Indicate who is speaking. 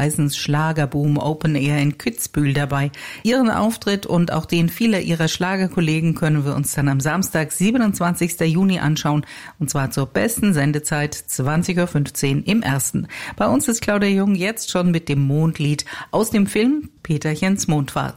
Speaker 1: Eisens Schlagerboom Open Air in Kitzbühel dabei. Ihren Auftritt und auch den vieler ihrer Schlagerkollegen können wir uns dann am Samstag, 27. Juni anschauen, und zwar zur besten Sendezeit 20.15 Uhr im Ersten. Bei uns ist Claudia Jung jetzt schon mit dem Mondlied aus dem Film Peterchens Mondfahrt.